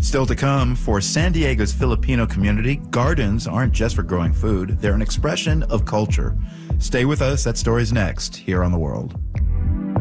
Still to come, for San Diego's Filipino community, gardens aren't just for growing food, they're an expression of culture. Stay with us, that story's next, here on The World.